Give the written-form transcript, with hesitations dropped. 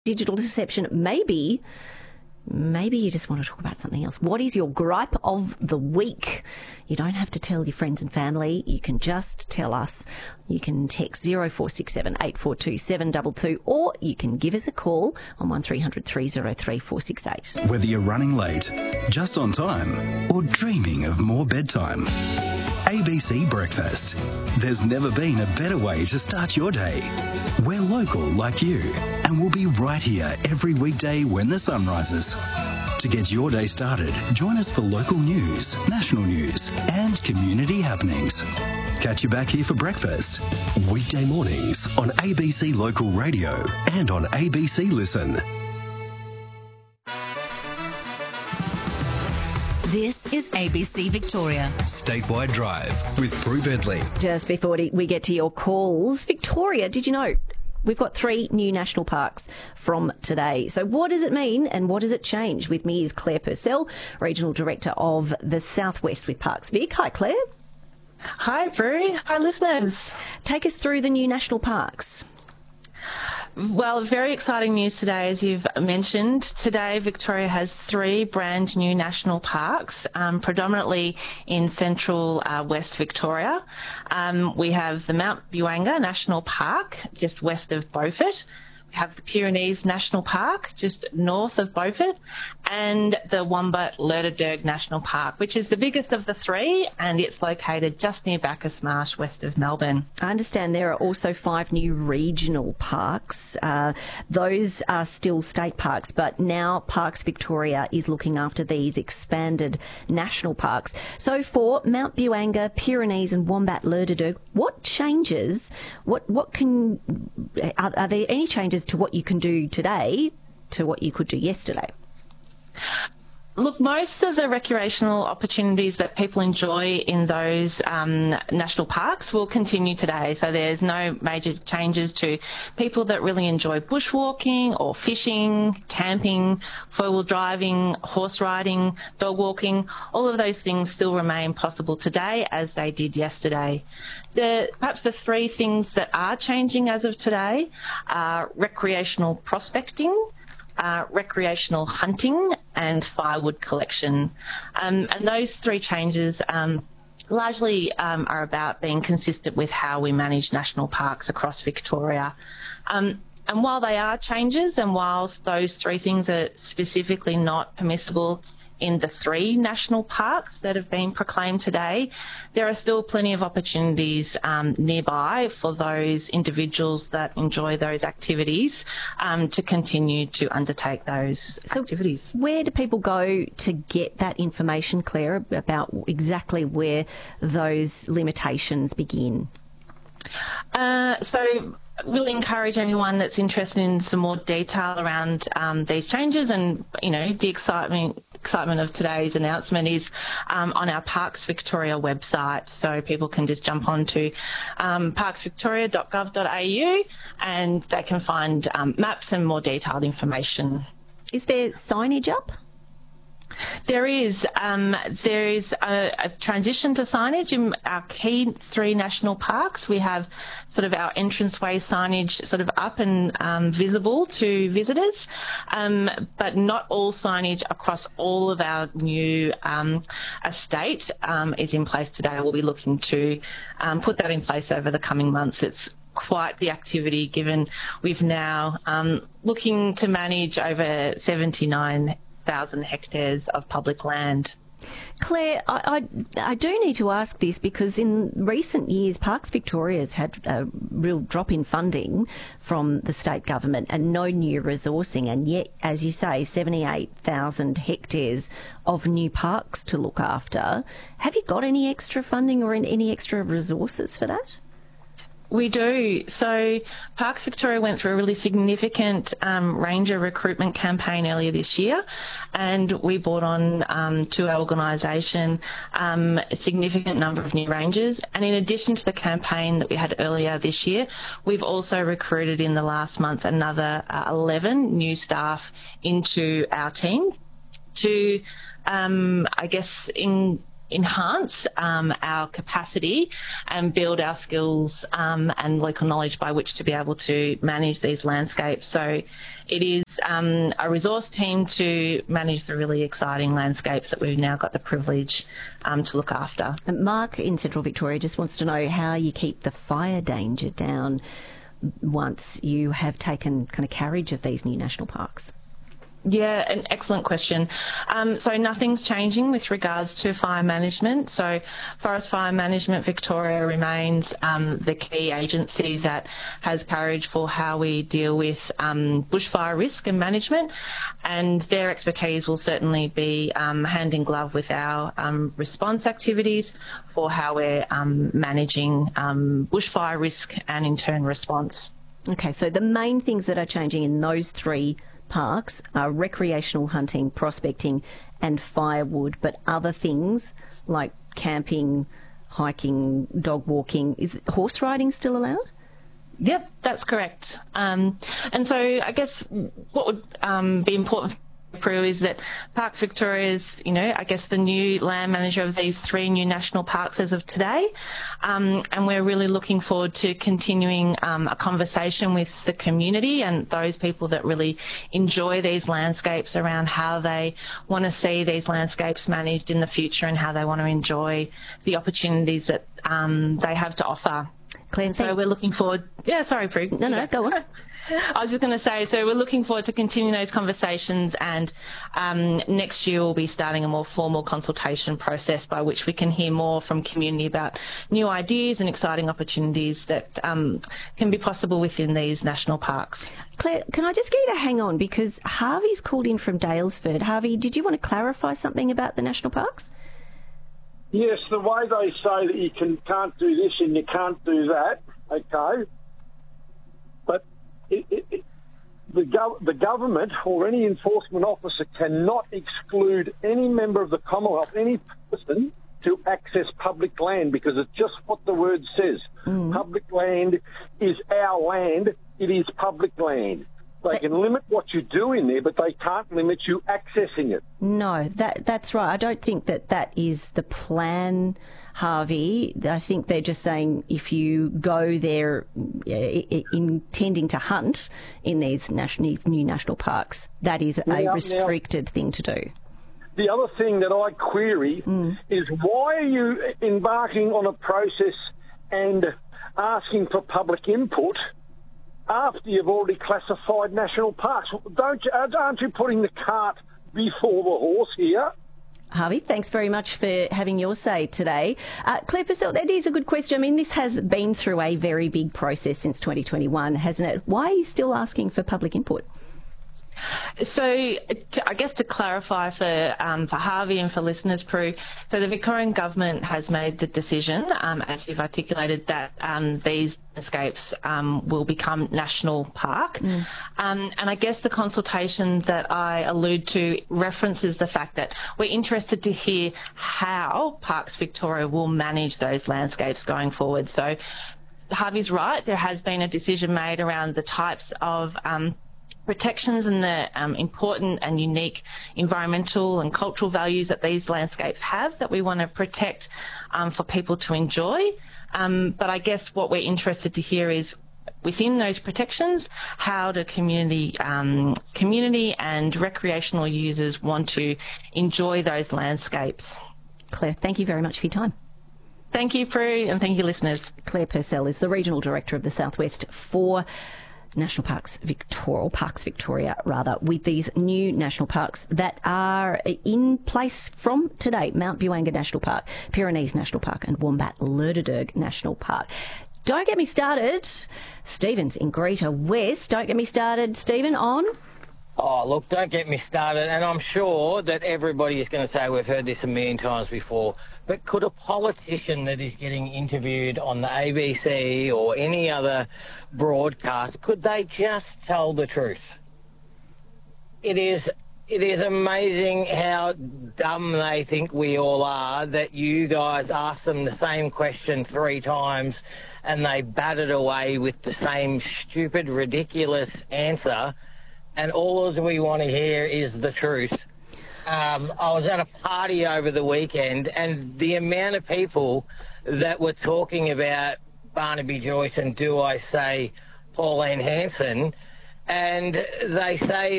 digital deception. Maybe you just want to talk about something else. What is your gripe of the week? You don't have to tell your friends and family. You can just tell us. You can text 0467 842 722 or you can give us a call on 1300 303 468. Whether you're running late, just on time, or dreaming of more bedtime, ABC Breakfast. There's never been a better way to start your day. We're local like you, and we'll be right here every weekday when the sun rises. To get your day started, join us for local news, national news, and community happenings. Catch you back here for breakfast. Weekday mornings on ABC Local Radio and on ABC Listen. This is ABC Victoria. Statewide Drive with Prue Bentley. Just before we get to your calls, Victoria, did you know we've got 3 new national parks from today? So what does it mean and what does it change? With me is Claire Purcell, Regional Director of the Southwest with Parks Vic. Hi, Claire. Hi, Prue. Hi, listeners. Take us through the new national parks. Well, very exciting news today, as you've mentioned. Today, Victoria has 3 brand new national parks, predominantly in central West Victoria. We have the Mount Buanga National Park, just west of Beaufort. We have the Pyrenees National Park, just north of Beaufort, and the Wombat-Lerderderg National Park, which is the biggest of the 3, and it's located just near Bacchus Marsh, west of Melbourne. I understand there are also 5 new regional parks. Those are still state parks, but now Parks Victoria is looking after these expanded national parks. So for Mount Buanga, Pyrenees and Wombat-Lerderderg, what changes? Are there any changes to what you can do today to what you could do yesterday? Look, most of the recreational opportunities that people enjoy in those national parks will continue today. So there's no major changes to people that really enjoy bushwalking or fishing, camping, four-wheel driving, horse riding, dog walking. All of those things still remain possible today as they did yesterday. Perhaps the 3 things that are changing as of today are recreational prospecting, recreational hunting and firewood collection. And those 3 changes largely are about being consistent with how we manage national parks across Victoria. And while they are changes and whilst those 3 things are specifically not permissible in the 3 national parks that have been proclaimed today, there are still plenty of opportunities nearby for those individuals that enjoy those activities to continue to undertake those activities. Where do people go to get that information, Claire, about exactly where those limitations begin? So really encourage anyone that's interested in some more detail around these changes and, the excitement of today's announcement is on our Parks Victoria website. So people can just jump on to parksvictoria.gov.au and they can find maps and more detailed information. Is there signage up? There is a transition to signage in our key 3 national parks. We have sort of our entranceway signage sort of up and visible to visitors, but not all signage across all of our new estate is in place today. We'll be looking to put that in place over the coming months. It's quite the activity given we've now looking to manage over 79,000 hectares of public land. Claire, I do need to ask this because in recent years, Parks Victoria has had a real drop in funding from the state government and no new resourcing, and yet, as you say, 78,000 hectares of new parks to look after. Have you got any extra funding or any extra resources for that? We do. So Parks Victoria went through a really significant ranger recruitment campaign earlier this year, and we brought on to our organisation a significant number of new rangers. And in addition to the campaign that we had earlier this year, we've also recruited in the last month another 11 new staff into our team to, enhance our capacity and build our skills and local knowledge by which to be able to manage these landscapes. So it is a resource team to manage the really exciting landscapes that we've now got the privilege to look after. And Mark in Central Victoria just wants to know how you keep the fire danger down once you have taken kind of carriage of these new national parks. Yeah, an excellent question. So nothing's changing with regards to fire management. So Forest Fire Management Victoria remains the key agency that has carriage for how we deal with bushfire risk and management, and their expertise will certainly be hand in glove with our response activities for how we're managing bushfire risk and in turn response. Okay, so the main things that are changing in those three parks are recreational hunting, prospecting and firewood, but other things like camping, hiking, dog walking, is horse riding still allowed? Yep, that's correct. And so I guess what would be important Prue is that Parks Victoria is, I guess the new land manager of these three new national parks as of today, and we're really looking forward to continuing a conversation with the community and those people that really enjoy these landscapes around how they want to see these landscapes managed in the future and how they want to enjoy the opportunities that they have to offer. Claire, so we're looking forward. Yeah, sorry, Prue. No, go on. I was just going to say, so we're looking forward to continuing those conversations, and next year we'll be starting a more formal consultation process by which we can hear more from community about new ideas and exciting opportunities that can be possible within these national parks. Claire, can I just get you to hang on, because Harvey's called in from Daylesford. Harvey, did you want to clarify something about the national parks? Yes, the way they say that you can't do this and you can't do that, okay, but the government or any enforcement officer cannot exclude any member of the Commonwealth, any person, to access public land, because it's just what the word says. Public land is our land. It is public land. They can limit what you do in there, but they can't limit you accessing it. No, that's right. I don't think that is the plan, Harvey. I think they're just saying if you go there intending to hunt in these new national parks, that is a restricted thing to do. The other thing that I query is, why are you embarking on a process and asking for public input after you've already classified national parks? Aren't you putting the cart before the horse here? Harvey, thanks very much for having your say today. Claire Purcell, that is a good question. I mean, this has been through a very big process since 2021, hasn't it? Why are you still asking for public input? So, I guess to clarify for Harvey and for listeners, Prue, so the Victorian Government has made the decision, as you've articulated, that these landscapes will become national park. And I guess the consultation that I allude to references the fact that we're interested to hear how Parks Victoria will manage those landscapes going forward. So Harvey's right, there has been a decision made around the types of protections and the important and unique environmental and cultural values that these landscapes have that we want to protect for people to enjoy. But I guess what we're interested to hear is, within those protections, how do community and recreational users want to enjoy those landscapes? Claire, thank you very much for your time. Thank you, Prue, and thank you, listeners. Claire Purcell is the Regional Director of the Southwest for National Parks Victoria, or Parks Victoria rather, with these new national parks that are in place from today: Mount Buanga National Park, Pyrenees National Park and Wombat-Lerderderg National Park. Don't get me started, Stephen's in Greater West. Don't get me started, Stephen, on... Oh, look, don't get me started, and I'm sure that everybody is going to say we've heard this a million times before, but could a politician that is getting interviewed on the ABC or any other broadcast, could they just tell the truth? It is amazing how dumb they think we all are, that you guys ask them the same question 3 times and they bat it away with the same stupid, ridiculous answer. And all we want to hear is the truth. I was at a party over the weekend, and the amount of people that were talking about Barnaby Joyce and, do I say, Pauline Hanson, and they say